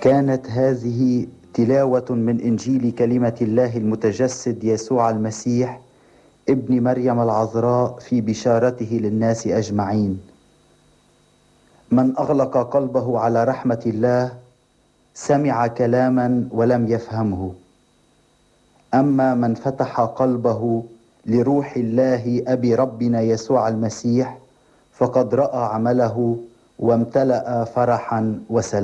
كانت هذه تلاوة من إنجيل كلمة الله المتجسد يسوع المسيح ابن مريم العذراء في بشارته للناس أجمعين. من أغلق قلبه على رحمة الله سمع كلاما ولم يفهمه، أما من فتح قلبه لروح الله أبي ربنا يسوع المسيح فقد رأى عمله وامتلأ فرحا وسلاما.